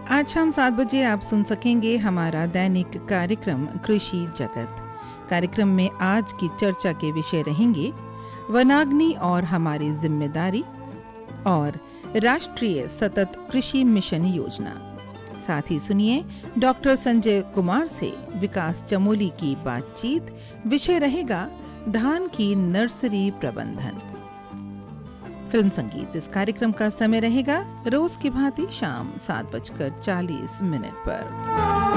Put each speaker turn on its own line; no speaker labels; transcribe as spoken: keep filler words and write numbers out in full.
आज शाम सात बजे आप सुन सकेंगे हमारा दैनिक कार्यक्रम कृषि जगत। कार्यक्रम में आज की चर्चा के विषय रहेंगे वनाग्नि और हमारी जिम्मेदारी और राष्ट्रीय सतत कृषि मिशन योजना। साथ ही सुनिए डॉक्टर संजय कुमार से विकास चमोली की बातचीत। विषय रहेगा धान की नर्सरी प्रबंधन। फिल्म संगीत इस कार्यक्रम का समय रहेगा रोज की भांति शाम सात बजकर चालीस मिनट पर।